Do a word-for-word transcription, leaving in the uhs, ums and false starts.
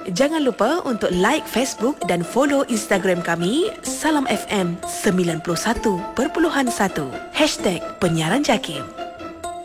Jangan lupa untuk like Facebook dan follow Instagram kami Salam F M sembilan puluh satu perpuluhan satu. Hashtag Penyiaran Jakim.